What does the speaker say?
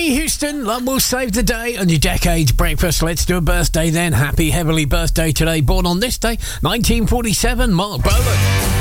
Whitney Houston, Love Will Save the Day on your Decades Breakfast. Let's do a birthday then. Happy heavenly birthday today. Born on this day, 1947, Mark Bolan.